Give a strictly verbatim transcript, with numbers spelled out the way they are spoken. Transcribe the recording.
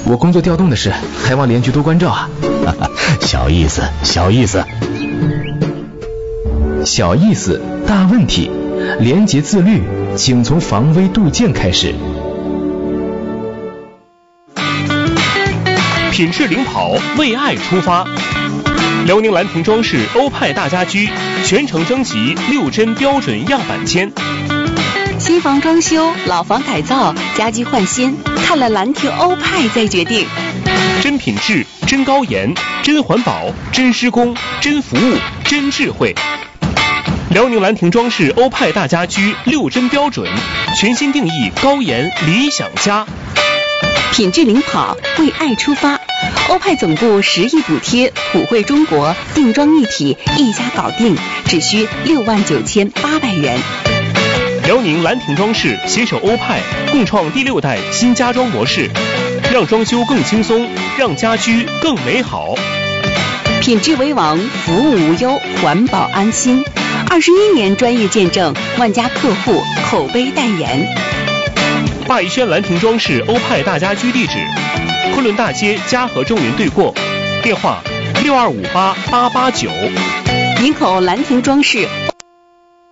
我工作调动的事，还望联局多关照啊。 小意思，小意思。 小意思，大问题。廉洁自律，请从防微杜渐开始。 品质领跑，为爱出发。辽宁兰亭装饰欧派大家居全程征集六针标准样板间。 新房装修、老房改造、家居换新，看了兰亭欧派再决定。 真品质、真高颜、真环保、真施工、真服务、真智慧。辽宁兰亭装饰欧派大家居六针标准，全新定义高颜理想家。 品质领跑，为爱出发。欧派总部十亿补贴，普惠中国，定妆一体，一家搞定，只需六万九千八百元。 辽宁兰亭装饰携手欧派，共创第六代新家装模式，让装修更轻松，让家居更美好。 品质为王，服务无忧，环保安心。二十一年专业见证，万家客户口碑代言。 华谊轩兰亭装饰欧派大家居地址：昆仑大街嘉禾中云对过，电话六二五八八八九。 营口兰亭装饰。